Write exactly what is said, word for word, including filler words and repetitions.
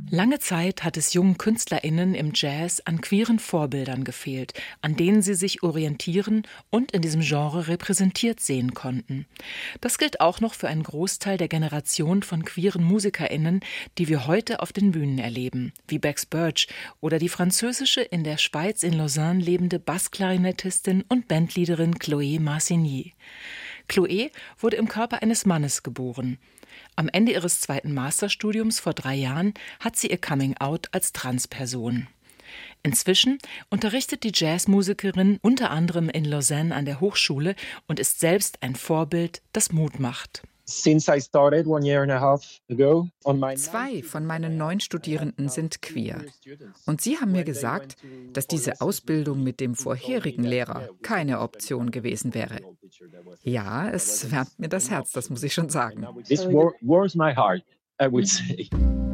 Lange Zeit hat es jungen KünstlerInnen im Jazz an queeren Vorbildern gefehlt, an denen sie sich orientieren und in diesem Genre repräsentiert sehen konnten. Das gilt auch noch für einen Großteil der Generation von queeren MusikerInnen, die wir heute auf den Bühnen erleben, wie Bex Birch oder die französische, in der Schweiz in Lausanne lebende Bassklarinettistin und Bandleaderin Chloé Marcigny. Chloé wurde im Körper eines Mannes geboren. Am Ende ihres zweiten Masterstudiums vor drei Jahren hat sie ihr Coming-out als Transperson. Inzwischen unterrichtet die Jazzmusikerin unter anderem in Lausanne an der Hochschule und ist selbst ein Vorbild, das Mut macht. Zwei von meinen neun Studierenden sind queer. Und sie haben mir gesagt, dass diese Ausbildung mit dem vorherigen Lehrer keine Option gewesen wäre. Ja, es wärmt mir das Herz, das muss ich schon sagen. This warms my heart, I would say.